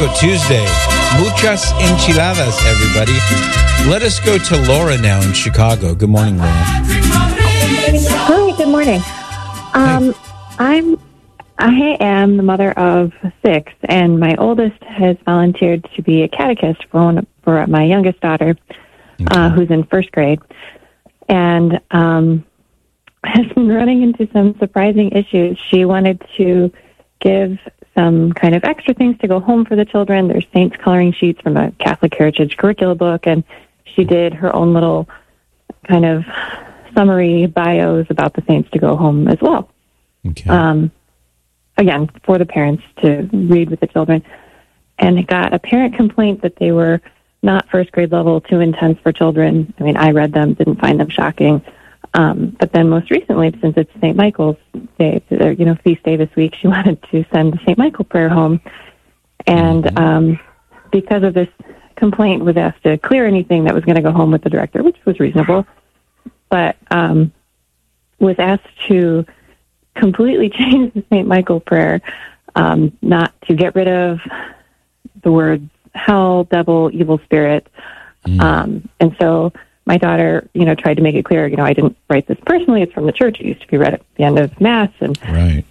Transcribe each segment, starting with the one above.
Taco Tuesday. Muchas enchiladas, everybody. Let us go to Laura now in Chicago. Good morning, Laura. Hi, good morning. I am the mother of 6, and my oldest has volunteered to be a catechist for my youngest daughter, who's in first grade, and has been running into some surprising issues. She wanted to give some kind of extra things to go home for the children. There's saints coloring sheets from a Catholic Heritage curricula book, and she did her own little kind of summary bios about the saints to go home as well. Okay. Again, for the parents to read with the children. And it got a parent complaint that they were not first grade level, too intense for children. I mean, I read them, didn't find them shocking. But then most recently, since it's St. Michael's Day, feast day this week, she wanted to send the St. Michael prayer home. And because of this complaint, was asked to clear anything that was going to go home with the director, which was reasonable, but was asked to completely change the St. Michael prayer, not to get rid of the words hell, devil, evil spirit. And so my daughter, tried to make it clear, I didn't write this personally. It's from the church. It used to be read at the end of Mass. And right.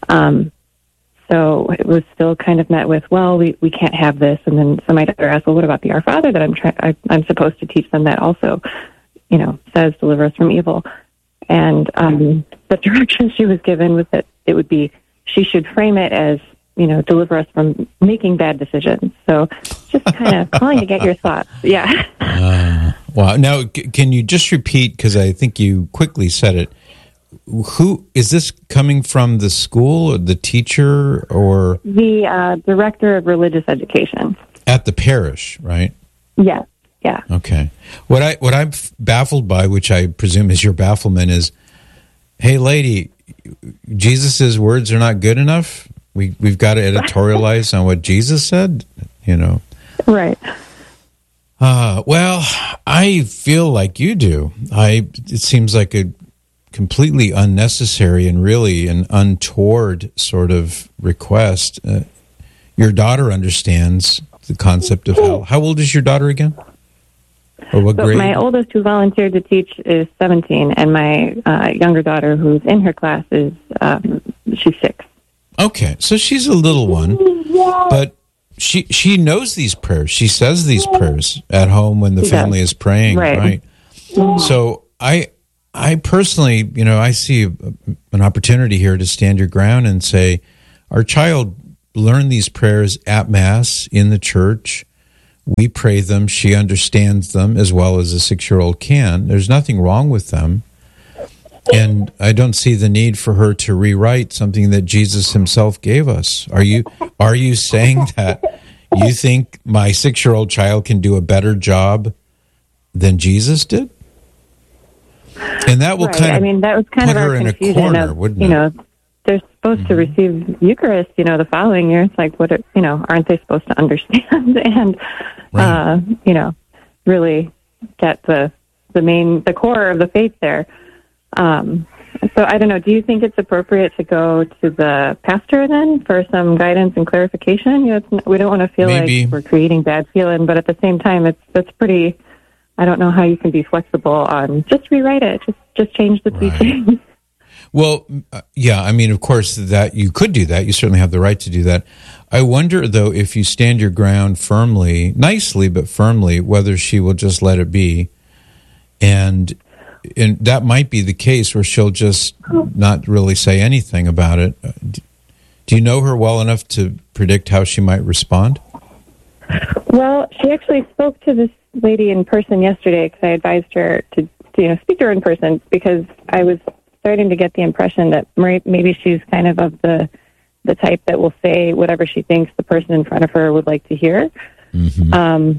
So it was still kind of met with, well, we can't have this. And then so my daughter asked, well, what about the Our Father that I'm supposed to teach them that also, says deliver us from evil. And the direction she was given was that it would be, she should frame it as, deliver us from making bad decisions. So just kind of calling to get your thoughts. Yeah. Wow. Now, can you just repeat, because I think you quickly said it, who is this coming from, the school or the teacher or? The director of religious education. At the parish, right? Yes. Yeah. Okay. What I'm baffled by, which I presume is your bafflement, is, hey, lady, Jesus's words are not good enough. We've got to editorialize on what Jesus said. Right. Well, I feel like you do. It seems like a completely unnecessary and really an untoward sort of request. Your daughter understands the concept of hell. How old is your daughter again? Or what grade? My oldest, who volunteered to teach, is 17, and my younger daughter, who's in her class, is she's 6. Okay, so she's a little one, but she knows these prayers. She says these prayers at home when the family is praying, right? So I personally, I see an opportunity here to stand your ground and say, our child learned these prayers at Mass in the church. We pray them. She understands them as well as a 6-year-old can. There's nothing wrong with them. And I don't see the need for her to rewrite something that Jesus himself gave us. Are you saying that you think my 6-year-old child can do a better job than Jesus did? And that will that was kind put of her our in a confusion corner, wouldn't it? They're supposed to receive Eucharist, the following year. It's like, aren't they supposed to understand and, really get the core of the faith there? So I don't know. Do you think it's appropriate to go to the pastor then for some guidance and clarification? We don't want to feel like we're creating bad feeling, but at the same time, that's pretty. I don't know how you can be flexible on just rewrite it, just change the teaching. Right. Well, yeah. I mean, of course, that you could do that. You certainly have the right to do that. I wonder, though, if you stand your ground firmly, nicely but firmly, whether she will just let it be, and that might be the case where she'll just not really say anything about it. Do you know her well enough to predict how she might respond? Well, she actually spoke to this lady in person yesterday because I advised her to speak to her in person because I was starting to get the impression that maybe she's kind of the type that will say whatever she thinks the person in front of her would like to hear. Mm-hmm.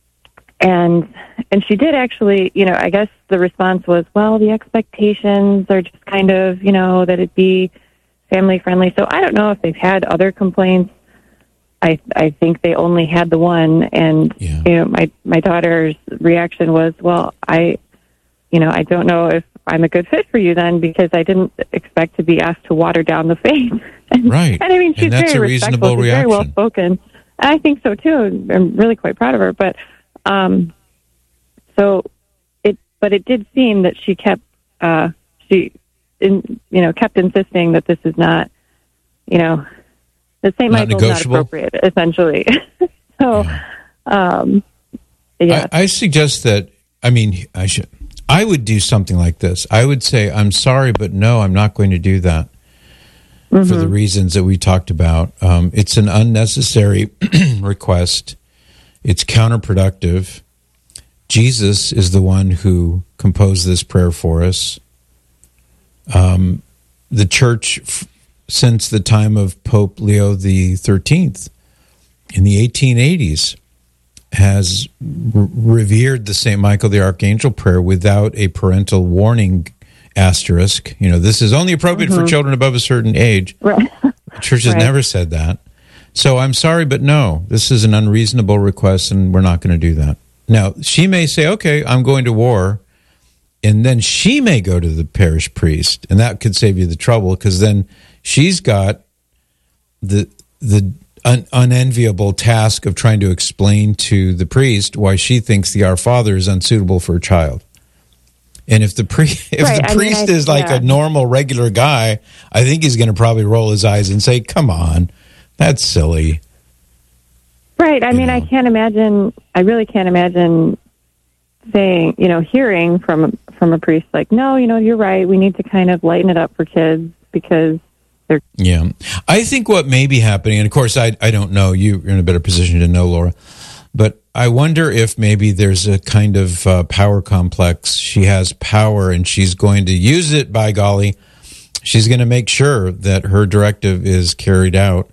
And she did actually, I guess the response was, well, the expectations are just kind of, that it be family friendly. So I don't know if they've had other complaints. I think they only had the one. And, my daughter's reaction was, well, I don't know if I'm a good fit for you then because I didn't expect to be asked to water down the faith. Right. And I mean, she's and that's very a reasonable respectful. She's reaction. very well spoken. I think so too. I'm really quite proud of her. But but it did seem that she kept kept insisting that this is not, that St. Michael's not appropriate, essentially. So, yeah. I suggest that. I would do something like this. I would say, I'm sorry, but no, I'm not going to do that. For the reasons that we talked about. It's an unnecessary request. It's counterproductive. Jesus is the one who composed this prayer for us. The church, since the time of Pope Leo XIII in the 1880s, has revered the St. Michael the Archangel prayer without a parental warning asterisk. This is only appropriate for children above a certain age. Right. The church has never said that. So I'm sorry, but no, this is an unreasonable request, and we're not going to do that. Now, she may say, okay, I'm going to war, and then she may go to the parish priest, and that could save you the trouble, because then she's got the unenviable task of trying to explain to the priest why she thinks the Our Father is unsuitable for a child. And if the priest is like a normal, regular guy, I think he's going to probably roll his eyes and say, come on, that's silly. Right. I really can't imagine saying, hearing from a priest like, no, you're right. We need to kind of lighten it up for kids because they're... Yeah. I think what may be happening, and of course, I don't know, you're in a better position to know, Laura, but I wonder if maybe there's a kind of power complex. She has power and she's going to use it, by golly. She's going to make sure that her directive is carried out.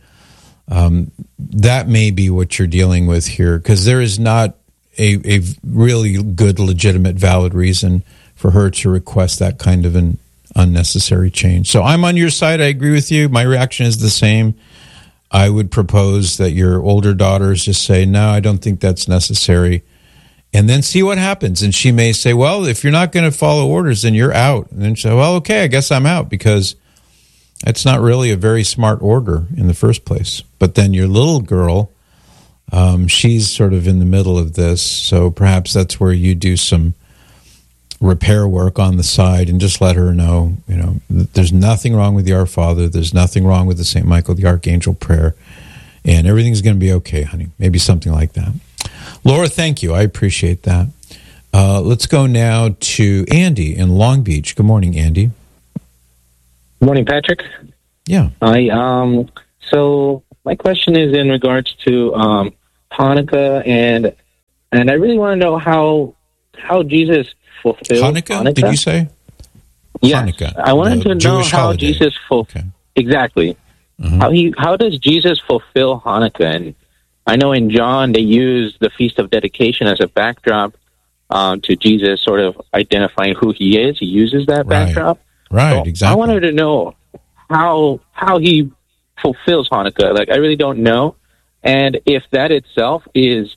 That may be what you're dealing with here, because there is not a really good, legitimate, valid reason for her to request that kind of an unnecessary change. So I'm on your side. I agree with you. My reaction is the same. I would propose that your older daughters just say, no, I don't think that's necessary, and then see what happens. And she may say, well, if you're not going to follow orders, then you're out. And then she'll say, well, okay, I guess I'm out, because that's not really a very smart order in the first place. But then your little girl, she's sort of in the middle of this, so perhaps that's where you do some repair work on the side and just let her know, there's nothing wrong with the Our Father, there's nothing wrong with the St. Michael the Archangel prayer, and everything's going to be okay, honey. Maybe something like that. Laura, thank you. I appreciate that. Let's go now to Andy in Long Beach. Good morning, Andy. Good morning, Patrick. Yeah. So my question is in regards to Hanukkah, and I really want to know how Jesus fulfilled Hanukkah. Did you say? Yes. Hanukkah, I wanted to know Jewish how holiday. Jesus exactly. How does Jesus fulfill Hanukkah? And I know in John they use the Feast of Dedication as a backdrop to Jesus sort of identifying who he is. He uses that backdrop. Right, so exactly. I wanted to know how he fulfills Hanukkah. Like, I really don't know. And if that itself is,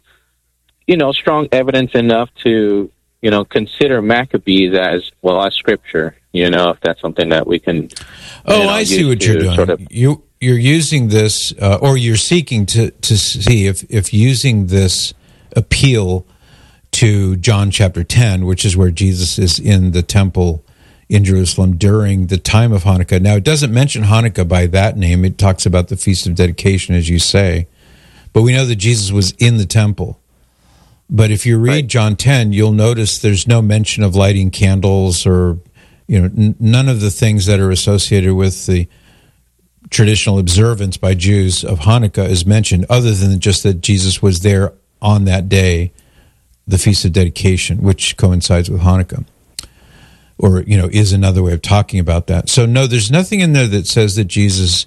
strong evidence enough to, consider Maccabees as scripture, if that's something that we can... I see what you're doing. Sort of, you're using this, or you're seeking to see if using this appeal to John chapter 10, which is where Jesus is in the temple in Jerusalem during the time of Hanukkah. Now, it doesn't mention Hanukkah by that name. It talks about the Feast of Dedication, as you say. But we know that Jesus was in the temple. But if you read John 10, you'll notice there's no mention of lighting candles or, none of the things that are associated with the traditional observance by Jews of Hanukkah is mentioned, other than just that Jesus was there on that day, the Feast of Dedication, which coincides with Hanukkah. Or, is another way of talking about that. So, no, there's nothing in there that says that Jesus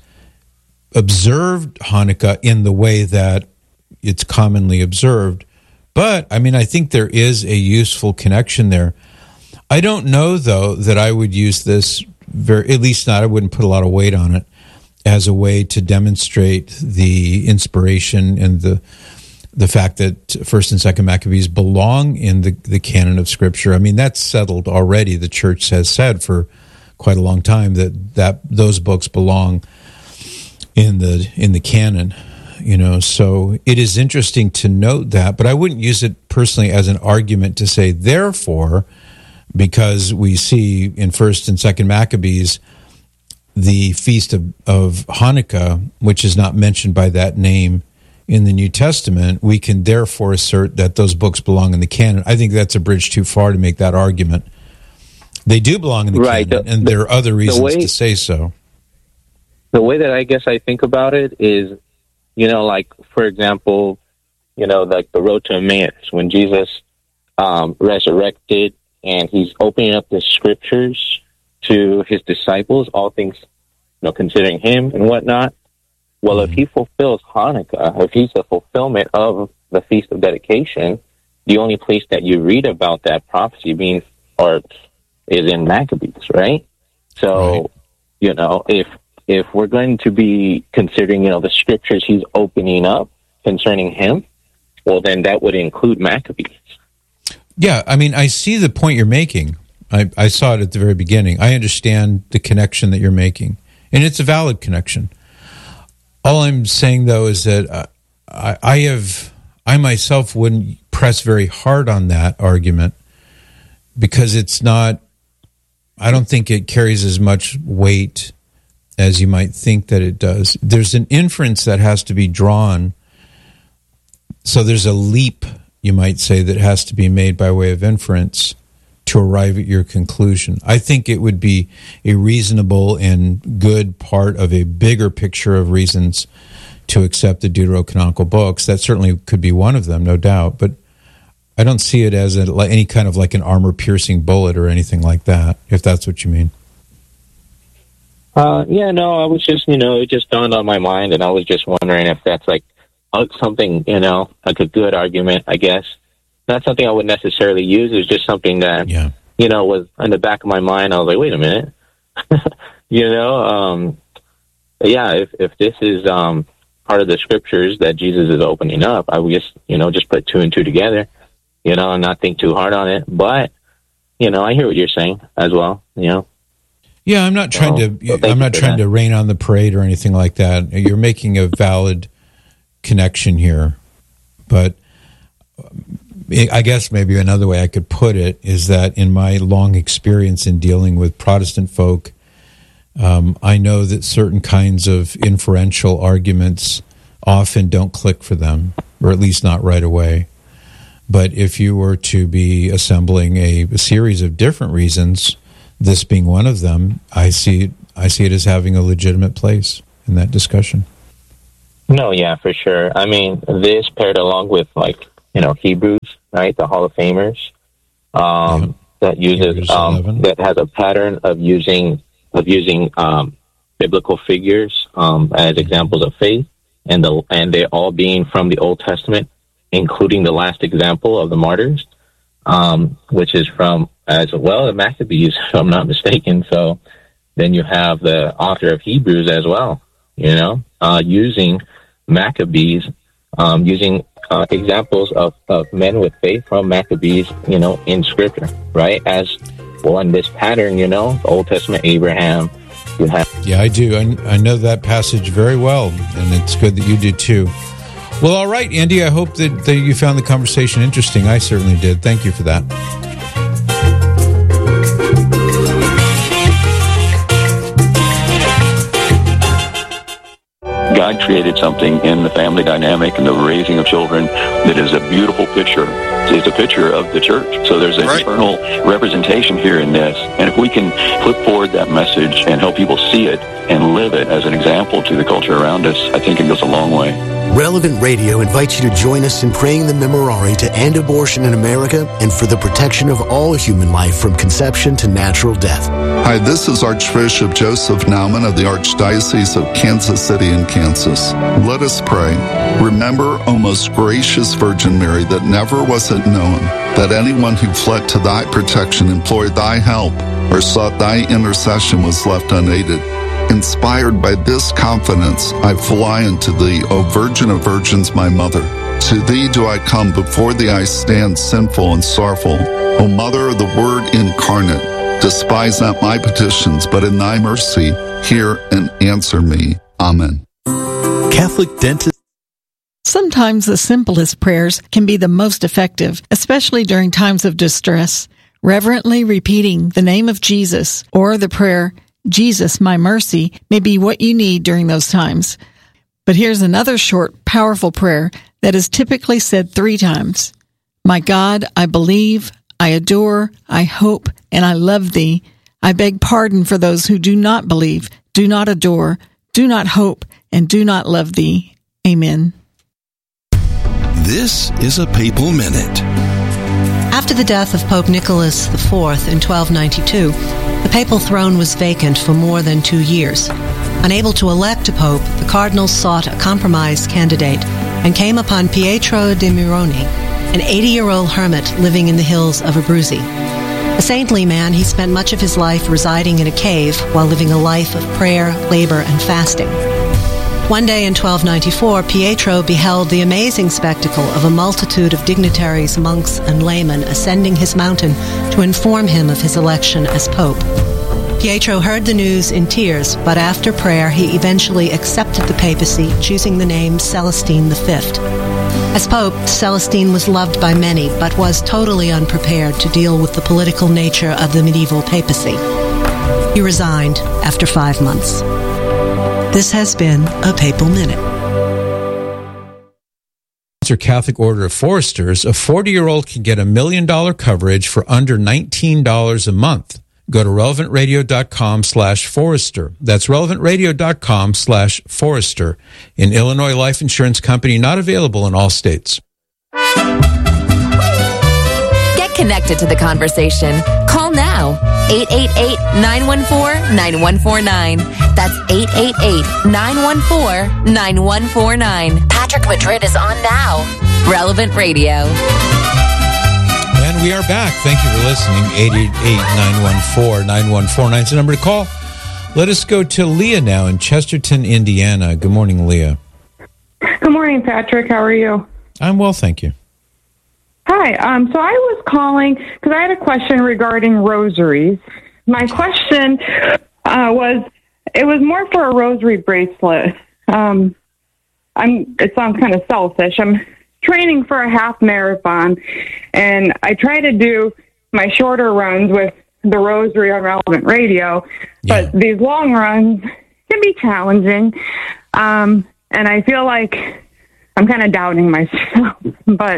observed Hanukkah in the way that it's commonly observed. But, I think there is a useful connection there. I don't know, though, that I would use this, at least not, I wouldn't put a lot of weight on it, as a way to demonstrate the inspiration and the fact that 1st and 2nd Maccabees belong in the canon of Scripture. That's settled already. The Church has said for quite a long time that those books belong in the canon. So it is interesting to note that, but I wouldn't use it personally as an argument to say, therefore, because we see in 1st and 2nd Maccabees, the feast of Hanukkah, which is not mentioned by that name in the New Testament, we can therefore assert that those books belong in the canon. I think that's a bridge too far to make that argument. They do belong in the canon, and there are other reasons to say so. The way that I guess I think about it is, like, for example, like the road to Emmaus, when Jesus resurrected and he's opening up the scriptures to his disciples, all things, considering him and whatnot. Well, if he fulfills Hanukkah, if he's the fulfillment of the Feast of Dedication, the only place that you read about that prophecy is in Maccabees, right? So, if we're going to be considering, the scriptures he's opening up concerning him, well, then that would include Maccabees. Yeah, I mean, I see the point you're making. I saw it at the very beginning. I understand the connection that you're making, and it's a valid connection. All I'm saying, though, is that I myself wouldn't press very hard on that argument because it's not, I don't think it carries as much weight as you might think that it does. There's an inference that has to be drawn. So there's a leap, you might say, that has to be made by way of inference to arrive at your conclusion. I think it would be a reasonable and good part of a bigger picture of reasons to accept the deuterocanonical books. That certainly could be one of them, no doubt. But I don't see it as any kind of like an armor-piercing bullet or anything like that, if that's what you mean. I was just, it just dawned on my mind, and I was just wondering if that's like something, like a good argument, I guess. Not something I would necessarily use. It's just something that, was in the back of my mind. I was like, wait a minute. If this is part of the scriptures that Jesus is opening up, I would just put 2 and 2 together, and not think too hard on it. But, I hear what you're saying as well, Yeah, I'm not trying to rain on the parade or anything like that. You're making a valid connection here. But I guess maybe another way I could put it is that in my long experience in dealing with Protestant folk, I know that certain kinds of inferential arguments often don't click for them, or at least not right away. But if you were to be assembling a series of different reasons, this being one of them, I see it as having a legitimate place in that discussion. No, yeah, for sure. I mean, this paired along with Hebrews, right? The Hall of Famers, that uses that has a pattern of using biblical figures as examples of faith, and they all being from the Old Testament, including the last example of the martyrs, which is from as well the Maccabees, if I'm not mistaken. So then you have the author of Hebrews as well, using Maccabees, using examples of men with faith from Maccabees, in Scripture, right? As well, in this pattern, the Old Testament Abraham. Yeah, I do. I know that passage very well, and it's good that you do too. Well, all right, Andy, I hope that you found the conversation interesting. I certainly did. Thank you for that. God created something in the family dynamic and the raising of children that is a beautiful picture. It's a picture of the church. So there's an eternal representation here in this. And if we can flip forward that message and help people see it and live it as an example to the culture around us, I think it goes a long way. Relevant Radio invites you to join us in praying the Memorare to end abortion in America and for the protection of all human life from conception to natural death. Hi, this is Archbishop Joseph Naumann of the Archdiocese of Kansas City in Kansas. Let us pray. Remember, O most gracious Virgin Mary, that never was it known that anyone who fled to thy protection, implored thy help, or sought thy intercession was left unaided. Inspired by this confidence, I fly unto thee, O Virgin of Virgins, my Mother. To thee do I come, before thee I stand sinful and sorrowful. O Mother of the Word incarnate, despise not my petitions, but in thy mercy hear and answer me. Amen. Catholic Dentist Sometimes the simplest prayers can be the most effective, especially during times of distress. Reverently repeating the name of Jesus or the prayer, Jesus, my mercy, may be what you need during those times. But here's another short, powerful prayer that is typically said 3 times. My God, I believe, I adore, I hope, and I love thee. I beg pardon for those who do not believe, do not adore, do not hope, and do not love thee. Amen. This is a Papal Minute. After the death of Pope Nicholas IV in 1292, the papal throne was vacant for more than 2 years. Unable to elect a pope, the cardinals sought a compromise candidate and came upon Pietro de Mironi, an 80-year-old hermit living in the hills of Abruzzi. A saintly man, he spent much of his life residing in a cave while living a life of prayer, labor, and fasting. One day in 1294, Pietro beheld the amazing spectacle of a multitude of dignitaries, monks, and laymen ascending his mountain to inform him of his election as pope. Pietro heard the news in tears, but after prayer he eventually accepted the papacy, choosing the name Celestine V. As pope, Celestine was loved by many, but was totally unprepared to deal with the political nature of the medieval papacy. He resigned after 5 months. This has been a Papal Minute. Catholic Order of Foresters, a 40-year-old can get $1 million coverage for under $19 a month. Go to relevantradio.com/Forester. That's relevantradio.com/Forester. An Illinois life insurance company not available in all states. Get connected to the conversation. Call now. 888-914-9149. That's 888-914-9149. Patrick Madrid is on now. Relevant Radio. And we are back. Thank you for listening. 888-914-9149 is the number to call. Let us go to Leah now in Chesterton, Indiana. Good morning, Leah. Good morning, Patrick. How are you? I'm well, thank you. Hi. So I was calling because I had a question regarding rosaries. My question it was more for a rosary bracelet. It sounds kind of selfish. I'm training for a half marathon, and I try to do my shorter runs with the rosary on Relevant Radio, but these long runs can be challenging, and I feel like I'm kind of doubting myself. But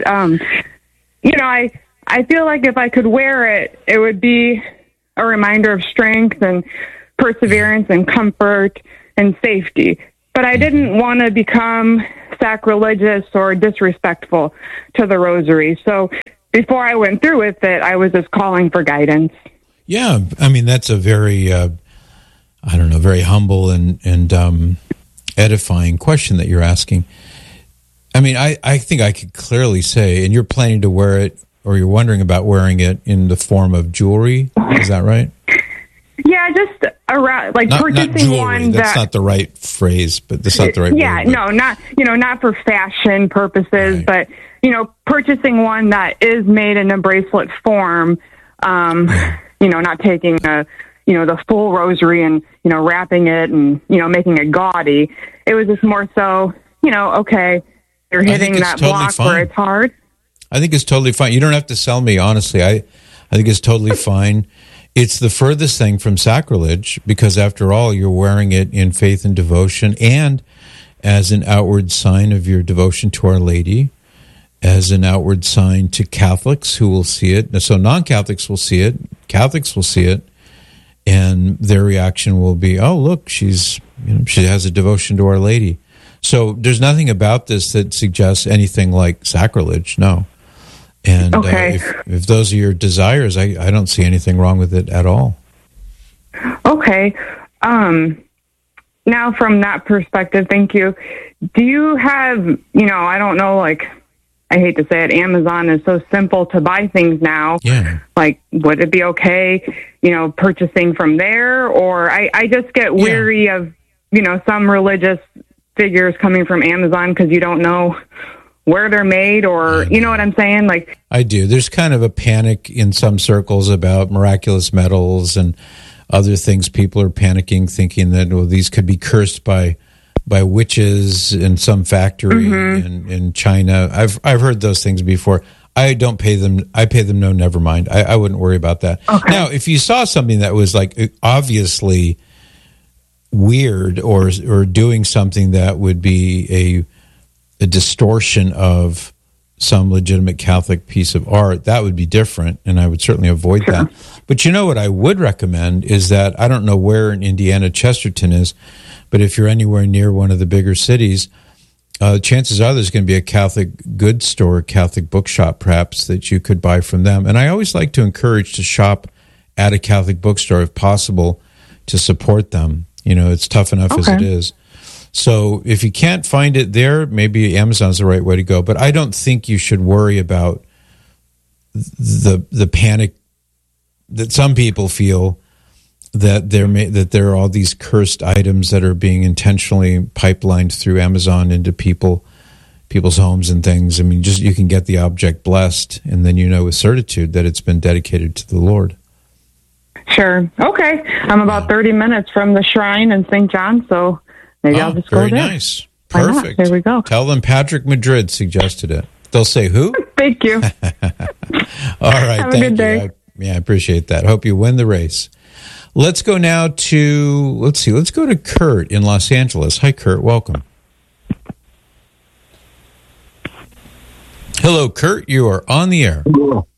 I feel like if I could wear it, it would be a reminder of strength and perseverance and comfort and safety. But I didn't want to become sacrilegious or disrespectful to the rosary. So before I went through with it, I was just calling for guidance. Yeah, I mean, that's a very, very humble and edifying question that you're asking. I mean, I think I could clearly say, and you're planning to wear it, or you're wondering about wearing it in the form of jewelry. Is that right? Yeah, just around, like purchasing not jewelry. one. That's not the right phrase, but that's not the right word. Yeah, no, not for fashion purposes, right. But purchasing one that is made in a bracelet form. Not taking the full rosary and wrapping it and making it gaudy. It was just more so okay, you're hitting that totally block fine. Where it's hard. I think it's totally fine. You don't have to sell me, honestly. I think it's totally fine. It's the furthest thing from sacrilege because, after all, you're wearing it in faith and devotion and as an outward sign of your devotion to Our Lady, as an outward sign to Catholics who will see it. So non-Catholics will see it, Catholics will see it, and their reaction will be, oh, look, she has a devotion to Our Lady. So there's nothing about this that suggests anything like sacrilege, no. And okay. If those are your desires, I don't see anything wrong with it at all. Okay. Now from that perspective, thank you. Do you have, I don't know, I hate to say it, Amazon is so simple to buy things now. Yeah. Would it be okay, purchasing from there? Or I just get weary of, some religious figures coming from Amazon because you don't know where they're made, or you know what I'm saying? I do. There's kind of a panic in some circles about miraculous metals and other things. People are panicking, thinking that these could be cursed by by witches in some factory in China. I've heard those things before. I don't pay them. I pay them no, never mind. I wouldn't worry about that. Okay. Now, if you saw something that was like obviously weird or doing something that would be a distortion of some legitimate Catholic piece of art, that would be different, and I would certainly avoid that. But you know what I would recommend is that, I don't know where in Indiana Chesterton is, but if you're anywhere near one of the bigger cities, chances are there's going to be a Catholic goods store, Catholic bookshop perhaps, that you could buy from them. And I always like to encourage to shop at a Catholic bookstore if possible to support them. You know, it's tough enough as it is. So if you can't find it there, maybe Amazon's the right way to go. But I don't think you should worry about the panic that some people feel that there are all these cursed items that are being intentionally pipelined through Amazon into people's homes and things. I mean, just you can get the object blessed, and then you know with certitude that it's been dedicated to the Lord. Sure. Okay. I'm about 30 minutes from the shrine in St. John, so maybe I'll just go there. Very nice. Perfect. There we go. Tell them Patrick Madrid suggested it. They'll say who? Thank you. All right. Have a good day. I appreciate that. Hope you win the race. Let's go now to, let's go to Kurt in Los Angeles. Hi, Kurt. Welcome. Hello, Kurt. You are on the air.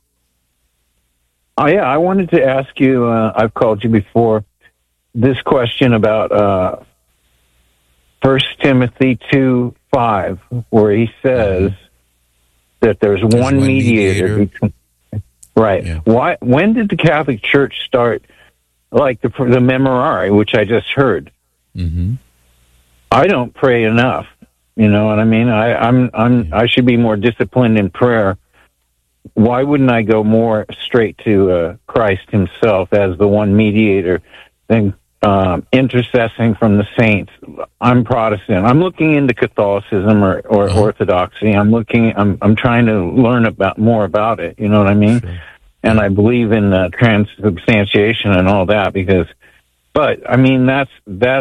Oh, yeah. I wanted to ask you, I've called you before, this question about 1 Timothy 2:5, where he says that there's one mediator. Between, right. Yeah. When did the Catholic Church start, like the Memorare, which I just heard? Mm-hmm. I don't pray enough. You know what I mean? I should be more disciplined in prayer. Why wouldn't I go more straight to Christ himself as the one mediator than intercessing from the saints? I'm Protestant. I'm looking into Catholicism or Orthodoxy. I'm trying to learn more about it. You know what I mean? Sure. And I believe in transubstantiation and all that but I mean, that's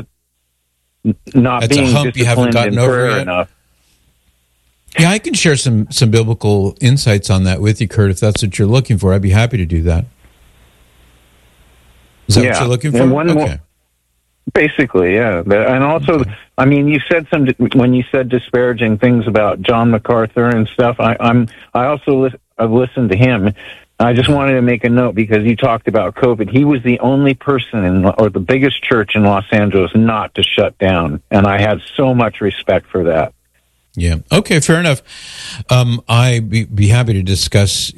not being disciplined in prayer enough. Yeah, I can share some biblical insights on that with you, Kurt, if that's what you're looking for. I'd be happy to do that. Is that what you're looking for? More, basically, yeah. And also, I mean, you said when you said disparaging things about John MacArthur and stuff. I've listened to him. I just wanted to make a note because you talked about COVID. He was the only person or the biggest church in Los Angeles not to shut down, and I had so much respect for that. Yeah. Okay, fair enough. I'd be happy to discuss